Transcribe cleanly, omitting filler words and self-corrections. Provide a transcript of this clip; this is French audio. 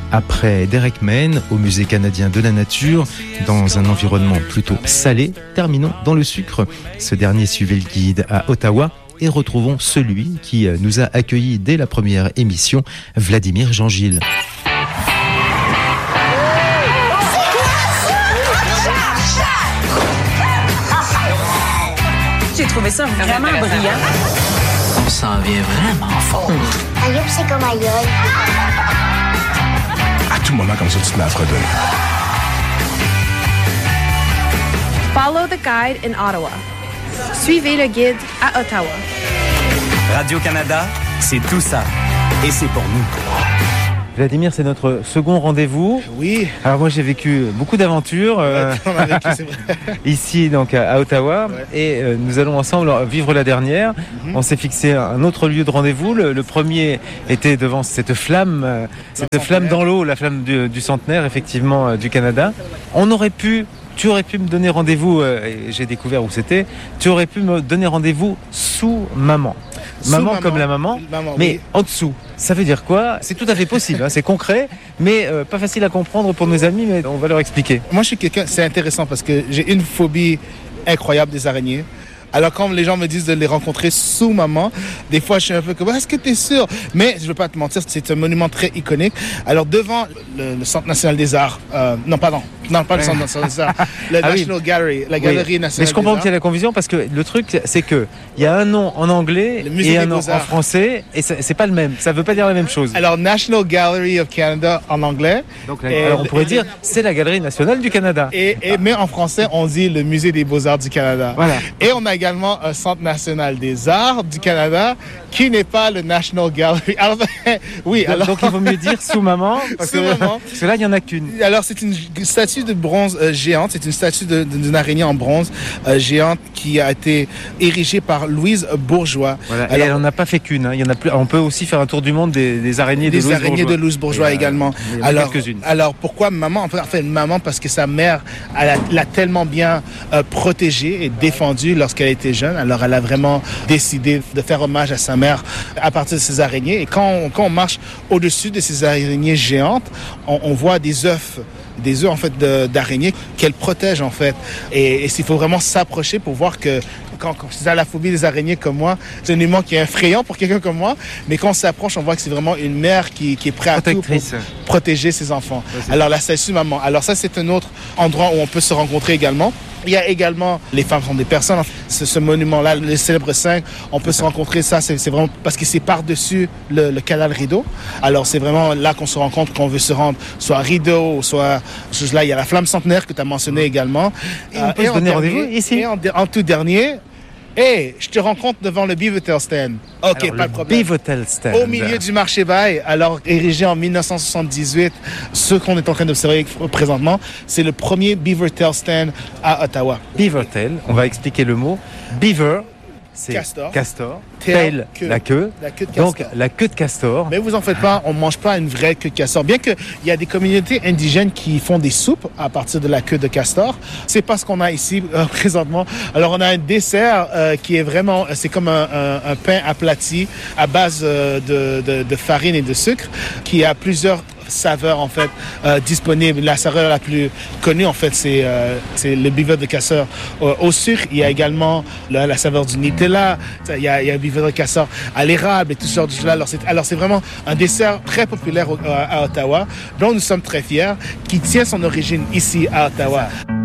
Après Derek Main au Musée canadien de la nature, dans un environnement plutôt salé, terminons dans le sucre. Ce dernier suivait le guide à Ottawa et retrouvons celui qui nous a accueillis dès la première émission, Vladimir Jean-Gilles. J'ai trouvé ça vraiment brillant. On s'en vient vraiment fort. Aïe, c'est comme aïe. À tout moment, comme ça, tu te mets à fredonner. Follow the guide in Ottawa. Suivez le guide à Ottawa. Radio-Canada, c'est tout ça. Et c'est pour nous. Vladimir, c'est notre second rendez-vous. Oui. Alors moi j'ai vécu beaucoup d'aventures C'est vrai. ici donc à Ottawa et nous allons ensemble vivre la dernière. On s'est fixé un autre lieu de rendez-vous. Le premier était devant cette flamme dans l'eau, la flamme du centenaire effectivement du Canada. Tu aurais pu me donner rendez-vous, et j'ai découvert où c'était, tu aurais pu me donner rendez-vous sous maman. Maman comme la maman, mais oui. En dessous. Ça veut dire quoi? C'est tout à fait possible, hein, c'est concret, mais pas facile à comprendre pour nos amis, mais on va leur expliquer. Moi, je suis quelqu'un, c'est intéressant parce que j'ai une phobie incroyable des araignées. Alors quand les gens me disent de les rencontrer sous maman, des fois je suis un peu comme est-ce que tu es sûr? Mais je ne veux pas te mentir, c'est un monument très iconique. Alors devant le Centre national des arts, non pas le Centre national des arts, le National Gallery, la Galerie nationale des arts. Mais je comprends qu'il y a la confusion parce que le truc c'est que il y a un nom en anglais et un nom en français et c'est pas le même. Ça veut pas dire la même chose. Alors National Gallery of Canada en anglais. Donc alors on pourrait dire c'est la Galerie nationale du Canada. Mais en français on dit le Musée des beaux-arts du Canada. Voilà. Et on a également un Centre national des arts du Canada qui n'est pas le National Gallery. Alors, oui, donc il vaut mieux dire sous maman parce que là il n'y en a qu'une. Alors c'est une statue de bronze géante, c'est une statue d'une araignée en bronze géante qui a été érigée par Louise Bourgeois. Voilà. Alors, et elle n'en a pas fait qu'une, hein. Il y en a plus. On peut aussi faire un tour du monde des araignées de Louise Bourgeois également. Alors quelques-unes. Alors pourquoi maman? En fait maman parce que sa mère l'a tellement bien protégée et défendue lorsqu'elle était jeune. Alors elle a vraiment décidé de faire hommage à sa mère à partir de ces araignées. Et quand on marche au-dessus de ces araignées géantes, on voit des œufs en fait d'araignées qu'elle protège en fait. Et il faut vraiment s'approcher pour voir que quand tu as la phobie des araignées comme moi, c'est un élément qui est effrayant pour quelqu'un comme moi, mais quand on s'approche, on voit que c'est vraiment une mère qui est prête à tout pour protéger ses enfants. Alors la statue maman. Alors ça, c'est un autre endroit où on peut se rencontrer également. Il y a également Les femmes sont des personnes. Ce monument-là, le célèbre 5, on peut se rencontrer. Ça, c'est vraiment parce que c'est par-dessus le canal Rideau. Alors, c'est vraiment là qu'on se rencontre quand on veut se rendre, soit à Rideau, soit là, il y a la flamme centenaire que tu as mentionné également. Et on peut se donner rendez-vous ici. Et en tout dernier, je te rencontre devant le Beavertail Stand. OK, alors, pas de problème. Beavertail Stand. Au milieu du marché Bail, alors érigé en 1978, ce qu'on est en train d'observer présentement, c'est le premier Beavertail Stand à Ottawa. Beavertail, on va expliquer le mot. Beaver, c'est castor. Tail, la queue. La queue de castor. Donc, la queue de castor. Mais vous en faites pas, on ne mange pas une vraie queue de castor. Bien qu'il y a des communautés indigènes qui font des soupes à partir de la queue de castor. C'est pas ce qu'on a ici présentement. Alors, on a un dessert qui est vraiment, c'est comme un pain aplati à base de farine et de sucre qui a plusieurs saveurs en fait disponibles. La saveur la plus connue en fait c'est le beaver de castor au sucre. Il y a également la saveur du Nutella. Il y a un beaver de castor à l'érable et tout sortes de choses. Alors c'est vraiment un dessert très populaire à Ottawa dont nous sommes très fiers qui tient son origine ici à Ottawa.